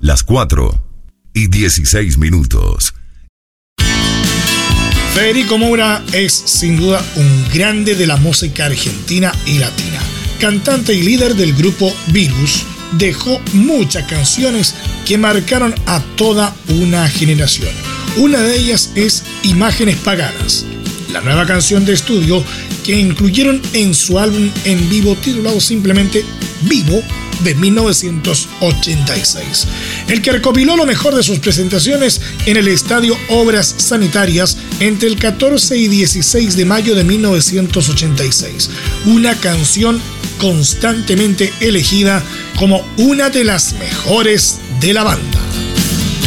Las 4:16. Federico Moura es sin duda un grande de la música argentina y latina. Cantante y líder del grupo Virus, dejó muchas canciones que marcaron a toda una generación. Una de ellas es Imágenes Paganas, la nueva canción de estudio que incluyeron en su álbum en vivo titulado simplemente Vivo de 1986, el que recopiló lo mejor de sus presentaciones en el Estadio Obras Sanitarias entre el 14 y 16 de mayo de 1986. Una canción constantemente elegida como una de las mejores de la banda.